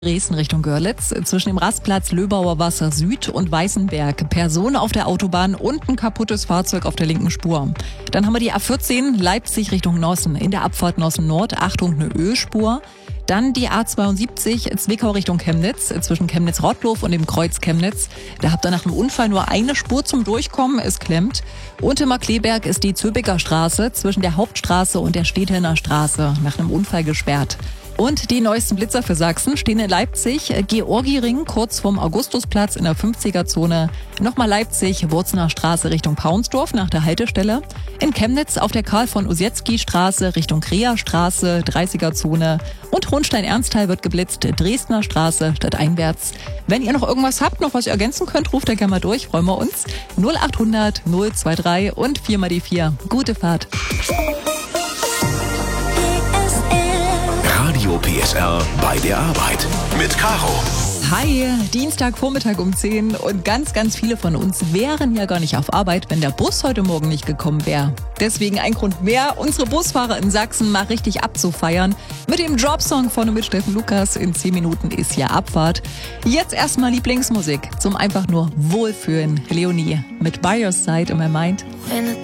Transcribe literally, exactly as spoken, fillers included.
Dresden Richtung Görlitz, zwischen dem Rastplatz Löbauer Wasser Süd und Weißenberg. Person auf der Autobahn und ein kaputtes Fahrzeug auf der linken Spur. Dann haben wir die A vierzehn Leipzig Richtung Nossen. In der Abfahrt Nossen Nord, Achtung, eine Ölspur. Dann die A zweiundsiebzig Zwickau Richtung Chemnitz, zwischen Chemnitz-Rottloff und dem Kreuz Chemnitz. Da habt ihr nach einem Unfall nur eine Spur zum Durchkommen, es klemmt. Und in Markleberg ist die Zöbiger Straße zwischen der Hauptstraße und der Städtener Straße nach einem Unfall gesperrt. Und die neuesten Blitzer für Sachsen stehen in Leipzig, Georgiring kurz vorm Augustusplatz in der fünfziger-Zone. Nochmal Leipzig, Wurzener Straße Richtung Paunsdorf nach der Haltestelle. In Chemnitz auf der Karl von Ossietzky Straße Richtung Krea-Straße, dreißiger-Zone. Und Hohenstein-Ernsthal wird geblitzt, Dresdner Straße stadteinwärts. Wenn ihr noch irgendwas habt, noch was ihr ergänzen könnt, ruft ihr gerne mal durch, freuen wir uns. null achthundert null drei und vier mal die vier. Gute Fahrt. Radio P S R bei der Arbeit mit Caro. Hi, Dienstagvormittag um zehn und ganz, ganz viele von uns wären ja gar nicht auf Arbeit, wenn der Bus heute Morgen nicht gekommen wäre. Deswegen ein Grund mehr, unsere Busfahrer in Sachsen mal richtig abzufeiern. Mit dem Jobsong vorne mit Steffen Lukas. In zehn Minuten ist ja Abfahrt. Jetzt erstmal Lieblingsmusik zum einfach nur Wohlfühlen. Leonie mit By Your Side in My Mind.